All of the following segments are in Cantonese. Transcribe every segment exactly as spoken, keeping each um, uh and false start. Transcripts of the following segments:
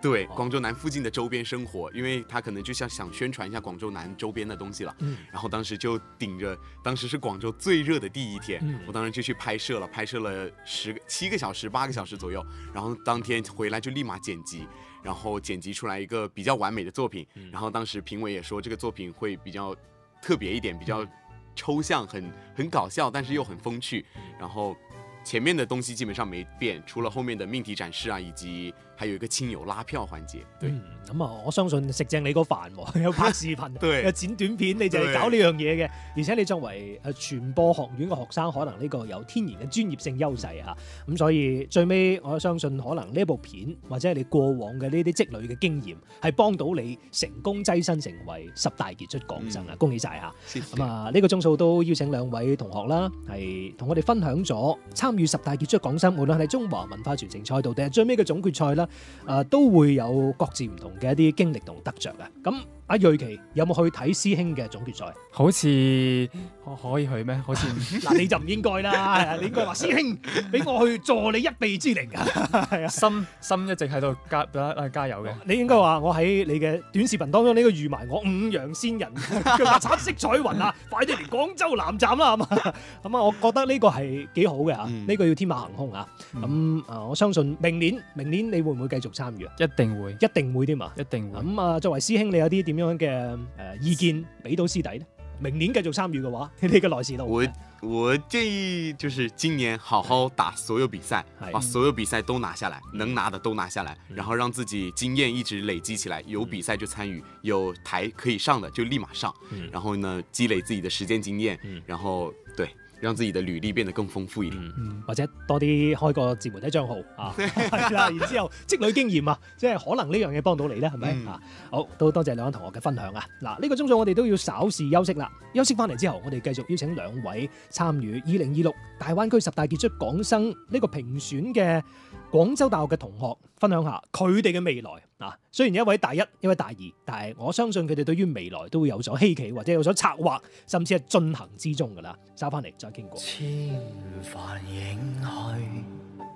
对，广州南附近的周边生活，因为他可能就像想宣传一下广州南周边的东西了。嗯，然后当时就顶着，当时是广州最热的第一天，嗯、我当时就去拍摄了，拍摄了十七个小时、八个小时左右，然后当天回来就立马剪辑。然后剪辑出来一个比较完美的作品，嗯、然后当时评委也说这个作品会比较特别一点，比较抽象，很很搞笑，但是又很风趣。然後前面的東西基本上沒變，除了後面的命題展示啊，以及還有一個親友拉票環節。對， 咁啊、嗯，我相信食正你個飯喎，有拍視頻， 對， 有剪短片，你就係搞呢樣嘢嘅。而且你作為誒傳播學院嘅學生，可能呢個有天然嘅專業性優勢嚇。咁所以最尾我相信可能呢部片或者係你過往嘅呢啲積累嘅經驗，係幫到你成功躋身成為十大傑出港生啊！嗯、恭喜晒嚇！咁啊，呢個鐘數都邀請兩位同學啦，係同我哋分享咗參與十大傑出港生，無論係中華文化傳承賽道定係最尾嘅總決賽啦，誒、呃、都會有各自唔同嘅一啲經歷同得着嘅。咁阿瑞琪有冇去睇師兄嘅總決賽？ 好似可以去咩？好似嗱你就唔應該啦，你應該話師兄俾我去助你一臂之力啊！係啊， 心心一直喺度加加油嘅。 你應該話我喺你嘅短視頻當中，你應該預埋我五羊仙人叫做七色彩雲啊！快啲嚟廣州南站啦，係嘛？咁啊，我覺得呢個係幾好嘅嚇，呢、嗯、個要天馬行空啊！咁啊、嗯，我相信明年明年你會唔會繼續參與啊？ 一定會， 一定會添嘛！ 一定會。 咁啊，作為師兄，你有啲點樣嘅誒、呃、意見俾到師弟咧？明年繼續參與嘅話，你嘅來時路。 我我建議就是今年好好打所有比賽，把所有比賽都拿下來，嗯、能拿的都拿下來，然後讓自己經驗一直累積起來，有比賽就參與，有台可以上的就立馬上，嗯、然後呢積累自己的實踐經驗，嗯、然後對。讓自己的履歷變得更豐富一點， 嗯、或者多啲開個自媒體賬號啊，係啦，然之後積累經驗啊，即係可能呢樣嘢幫到你咧，係咪、嗯、啊？好，都多謝兩位同學嘅分享啊！嗱，呢、這個鐘數我哋都要稍事休息啦，休息翻嚟之後，我哋繼續邀請兩位參與二零二六大灣區十大傑出港生呢個評選嘅廣州大學嘅同學分享下佢哋嘅未來啊！雖然一位大一，一位大二，但係我相信佢哋對於未來都會有所希冀，或者有所策劃，甚至係進行之中噶啦。收翻嚟再傾過。 千帆影去，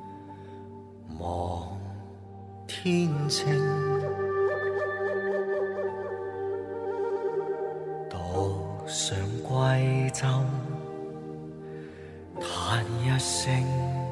望天清，獨上歸舟，嘆一聲。